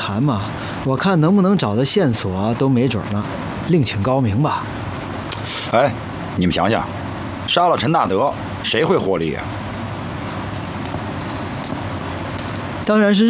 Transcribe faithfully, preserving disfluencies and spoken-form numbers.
谈嘛，我看能不能找到线索都没准呢，另请高明吧。 哎，你们想想，杀了陈大德，谁会获利啊？ 当然是